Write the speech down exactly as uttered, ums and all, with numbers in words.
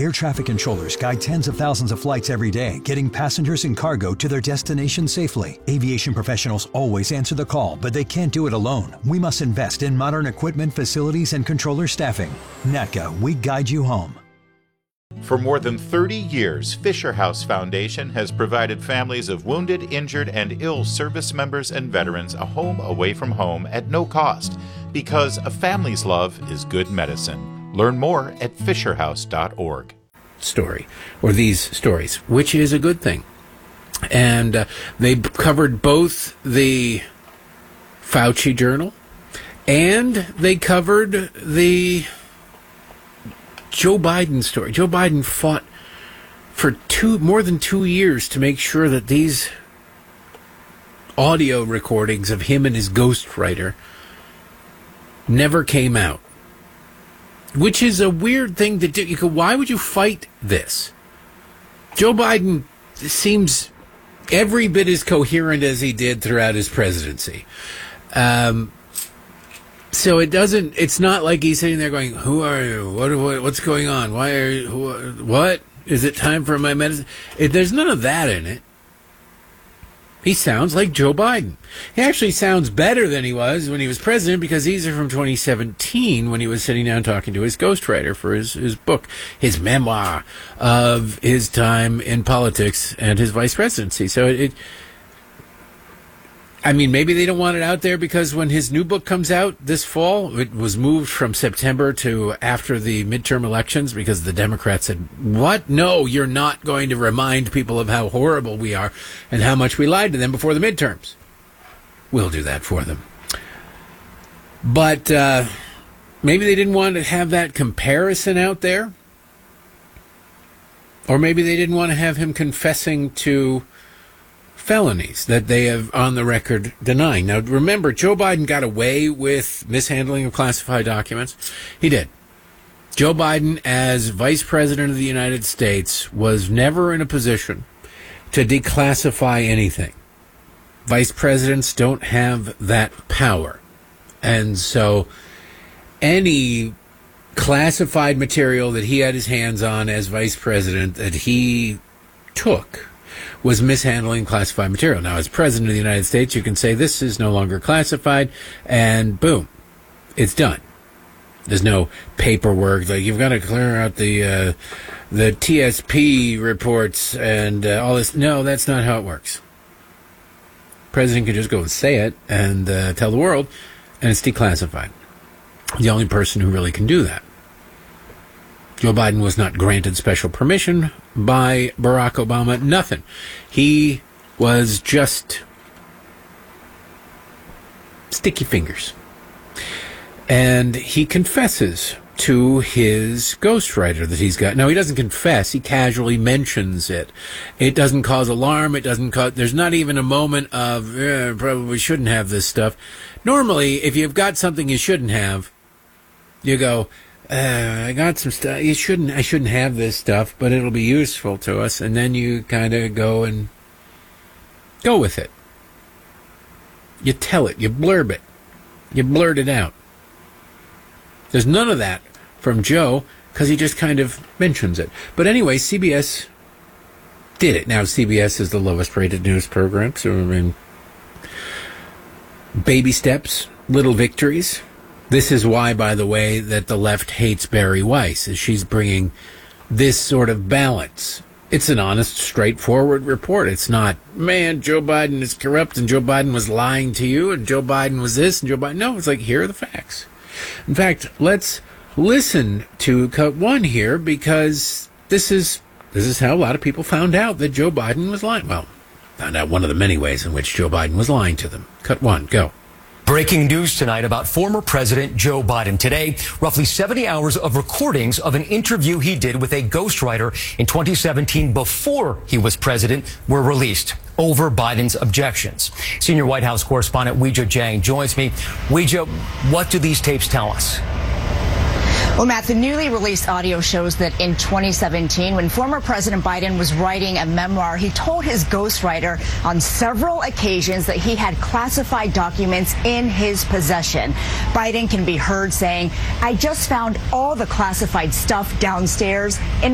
Air traffic controllers guide tens of thousands of flights every day, getting passengers and cargo to their destination safely. Aviation professionals always answer the call, but they can't do it alone. We must invest in modern equipment, facilities, and controller staffing. N A T C A, we guide you home. For more than thirty years, Fisher House Foundation has provided families of wounded, injured, and ill service members and veterans a home away from home at no cost, because a family's love is good medicine. Learn more at fisher house dot org. Story, or these stories, which is a good thing. And uh, they covered both the Fauci Journal and they covered the Joe Biden story. Joe Biden fought for two more than two years to make sure that these audio recordings of him and his ghostwriter never came out. Which is a weird thing to do. You go, why would you fight this? Joe Biden seems every bit as coherent as he did throughout his presidency. Um, so it doesn't, it's not like he's sitting there going, who are you? What, what what's going on? Why are you, who, what? Is it time for my medicine? It, there's none of that in it. He sounds like Joe Biden. He actually sounds better than he was when he was president, because these are from twenty seventeen when he was sitting down talking to his ghostwriter for his, his book, his memoir of his time in politics and his vice presidency. So it, it I mean, maybe they don't want it out there because when his new book comes out this fall, it was moved from September to after the midterm elections because the Democrats said, what? No, you're not going to remind people of how horrible we are and how much we lied to them before the midterms. We'll do that for them. But uh, maybe they didn't want to have that comparison out there. Or maybe they didn't want to have him confessing to felonies that they have on the record denying. Now, remember, Joe Biden got away with mishandling of classified documents. He did. Joe Biden, as vice president of the United States, was never in a position to declassify anything. Vice presidents don't have that power. And so any classified material that he had his hands on as vice president that he took was mishandling classified material. Now, as president of the United States, you can say this is no longer classified, and boom, it's done. There's no paperwork. Like, you've got to clear out the uh, the T S P reports and uh, all this. No, that's not how it works. President can just go and say it and uh, tell the world, and it's declassified. The only person who really can do that. Joe Biden was not granted special permission by Barack Obama. Nothing. He was just sticky fingers. And he confesses to his ghostwriter that he's got. Now, he doesn't confess. He casually mentions it. It doesn't cause alarm. It doesn't cause... There's not even a moment of, eh, probably shouldn't have this stuff. Normally, if you've got something you shouldn't have, you go... Uh, I got some stuff. You shouldn't. I shouldn't have this stuff, but it'll be useful to us. And then you kind of go and go with it. You tell it. You blurb it. You blurt it out. There's none of that from Joe because he just kind of mentions it. But anyway, C B S did it. Now, C B S is the lowest rated news program. So, I mean, baby steps, little victories. This is why, by the way, that the left hates Bari Weiss, is she's bringing this sort of balance. It's an honest, straightforward report. It's not, man, Joe Biden is corrupt and Joe Biden was lying to you and Joe Biden was this and Joe Biden... No, it's like, here are the facts. In fact, let's listen to cut one here because this is this is how a lot of people found out that Joe Biden was lying. Well, found out one of the many ways in which Joe Biden was lying to them. Cut one, go. Breaking news tonight about former President Joe Biden. Today, roughly seventy hours of recordings of an interview he did with a ghostwriter in twenty seventeen before he was president were released over Biden's objections. Senior White House correspondent Weijia Jiang joins me. Weijia, what do these tapes tell us? Well, Matt, the newly released audio shows that in twenty seventeen, when former President Biden was writing a memoir, he told his ghostwriter on several occasions that he had classified documents in his possession. Biden can be heard saying, "I just found all the classified stuff downstairs in